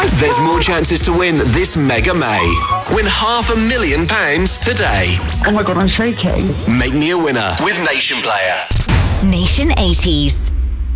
There's more chances to win this Mega May. Win £500,000 today. Oh my God, I'm shaking. Make me a winner with Nation Player. Nation 80s.